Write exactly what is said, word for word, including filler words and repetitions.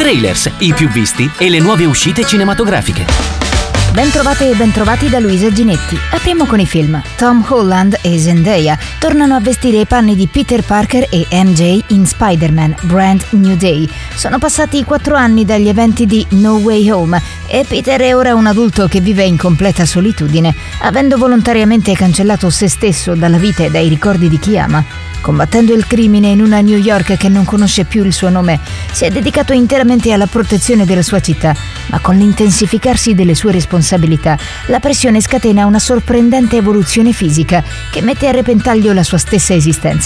trailers, i più visti e le nuove uscite cinematografiche. Bentrovate e bentrovati da Luisa Ginetti. Apriamo con i film. Tom Holland e Zendaya tornano a vestire i panni di Peter Parker e M J in Spider-Man Brand New Day. Sono passati quattro anni dagli eventi di No Way Home e Peter è ora un adulto che vive in completa solitudine, avendo volontariamente cancellato se stesso dalla vita e dai ricordi di chi ama. Combattendo il crimine in una New York che non conosce più il suo nome, si è dedicato interamente alla protezione della sua città, ma con l'intensificarsi delle sue responsabilità, la pressione scatena una sorprendente evoluzione fisica che mette a repentaglio la sua stessa esistenza.